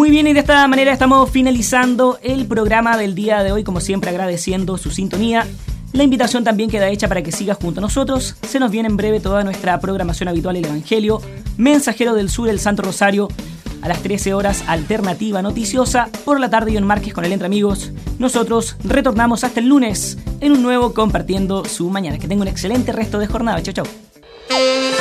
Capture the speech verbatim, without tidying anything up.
Muy bien, y de esta manera estamos finalizando el programa del día de hoy, como siempre agradeciendo su sintonía. La invitación también queda hecha para que sigas junto a nosotros. Se nos viene en breve toda nuestra programación habitual, el Evangelio, Mensajero del Sur, el Santo Rosario, a las trece horas, Alternativa Noticiosa, por la tarde John Márquez con el Entre Amigos. Nosotros retornamos hasta el lunes en un nuevo Compartiendo su Mañana. Que tenga un excelente resto de jornada. Chau, chau.